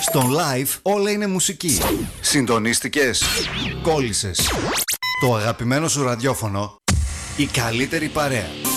Στον live όλα είναι μουσική. Συντονίστηκες? Κόλλησες. Το αγαπημένο σου ραδιόφωνο, η καλύτερη παρέα.